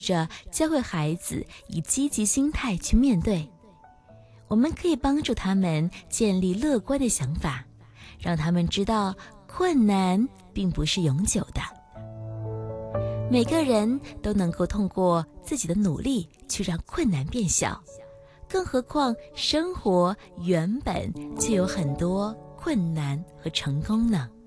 着教会孩子以积极心态去面对。我们可以帮助他们建立乐观的想法，让他们知道困难并不是永久的。每个人都能够通过自己的努力去让困难变小，更何况生活原本就有很多困难和成功呢？